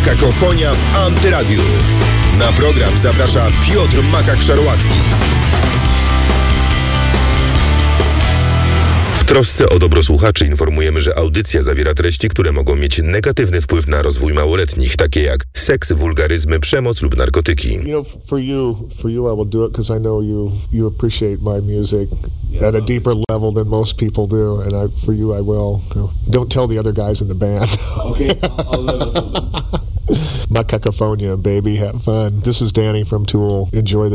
Kakofonia w Antyradiu. Na program zaprasza Piotr Makak-Szarłacki. W trosce o dobro słuchaczy informujemy, że audycja zawiera treści, które mogą mieć negatywny wpływ na rozwój małoletnich, takie jak seks, wulgaryzmy, przemoc lub narkotyki. You know, for you I will do it because I know you appreciate my music at a deeper level than most people do, and for you I will. Don't tell the other guys in the band. Okay, I'll let them. My Cacofonia, baby, have fun. This is Danny from Tool. Enjoy the